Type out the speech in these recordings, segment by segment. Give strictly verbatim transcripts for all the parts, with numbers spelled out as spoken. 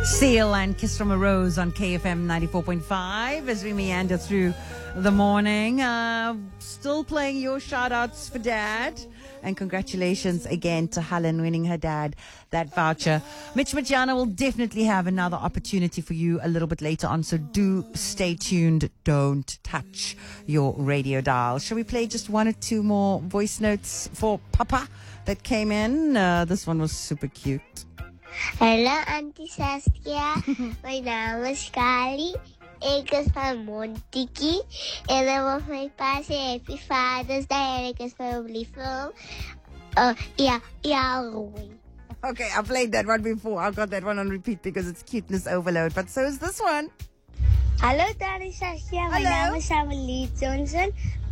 Seal and Kiss from a Rose on K F M ninety-four point five as we meander through the morning. Uh, still playing your shout-outs for Dad. And congratulations again to Helen winning her dad that voucher. Mitch Majana will definitely have another opportunity for you a little bit later on, so do stay tuned. Don't touch your radio dial. Shall we play just one or two more voice notes for Papa that came in? Uh, this one was super cute. Hello, Auntie Saskia. My naam is Kali. Ik is van Montikie. En dan mag mijn pa zeggen Happy Father's Day. En ik is van lieve. Uh, ja, ja, Roy. Okay, I played that one before. I've got that one on repeat because it's cuteness overload. But so is this one. Hallo, Tani Saskia. Mijn naam is Amelie Johnson.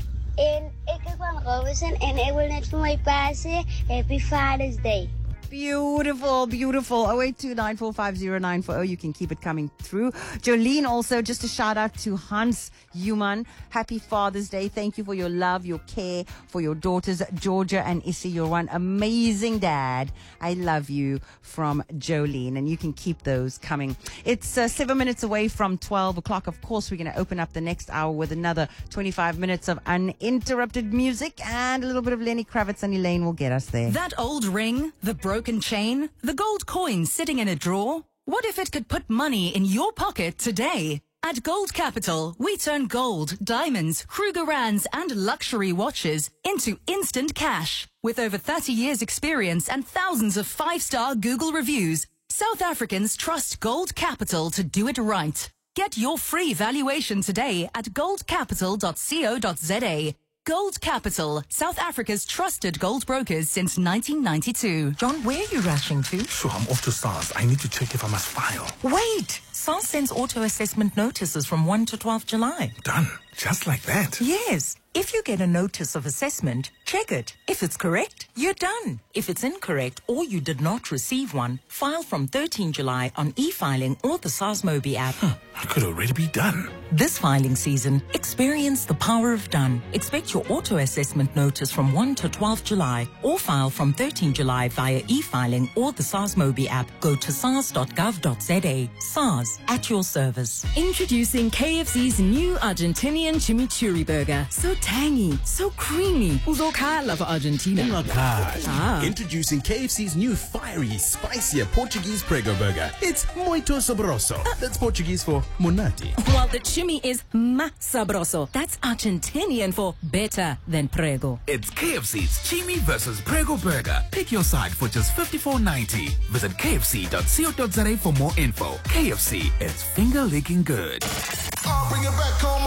En ik is van Robinson. En ik wil net voor mijn pa zeggen Happy Father's Day. Beautiful, beautiful. oh eight two nine four five oh nine four oh. You can keep it coming through. Jolene also, just a shout out to Hans Human. Happy Father's Day. Thank you for your love, your care for your daughters, Georgia and Issy. You're one amazing dad. I love you, from Jolene. And you can keep those coming. It's uh, seven minutes away from twelve o'clock. Of course, we're going to open up the next hour with another twenty-five minutes of uninterrupted music, and a little bit of Lenny Kravitz and Elaine will get us there. That old ring, the broken chain, the gold coin sitting in a drawer. What if it could put money in your pocket today? At Gold Capital, we turn gold, diamonds, Krugerrands, and luxury watches into instant cash. With over thirty years experience and thousands of five-star Google reviews, South Africans trust Gold Capital to do it right. Get your free valuation today at gold capital dot co dot za. Gold Capital, South Africa's trusted gold brokers since nineteen ninety-two. John, where are you rushing to? Sure, I'm off to SARS. I need to check if I must file. Wait! SARS sends auto-assessment notices from first to twelfth July. Done. Just like that? Yes. If you get a notice of assessment, check it. If it's correct, you're done. If it's incorrect or you did not receive one, file from thirteenth July on e-filing or the SARS Mobi app. Huh, I could already be done. This filing season, experience the power of done. Expect your auto-assessment notice from first to twelfth July or file from thirteenth July via e-filing or the SARS Mobi app. Go to sars dot gov dot za. SARS, at your service. Introducing K F C's new Argentinian chimichurri burger. So tangy, so creamy. Uzokhala for Argentina. Ah. Introducing K F C's new fiery, spicier Portuguese prego burger. It's muito sabroso. Uh, That's Portuguese for monati. While the chimi is más sabroso. That's Argentinian for better than prego. It's K F C's Chimi versus Prego Burger. Pick your side for just fifty-four ninety. Visit k f c dot co dot za for more info. K F C, it's finger licking good. I'll bring it back home.